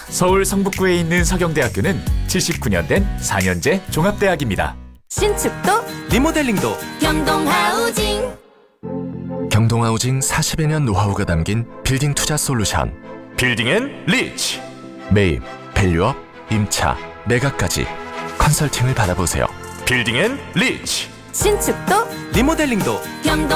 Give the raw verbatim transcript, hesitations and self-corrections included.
서울 성북구에 있는 서경대학교는 칠십구 년 된 사 년제 종합대학입니다. 신축도 리모델링도 경동하우징. 경동하우징 사십여 년 노하우가 담긴 빌딩 투자 솔루션. 빌딩 앤 리치. 매입, 밸류업, 임차, 매각까지 컨설팅을 받아보세요. 빌딩 앤 리치. 신축도 리모델링도 경동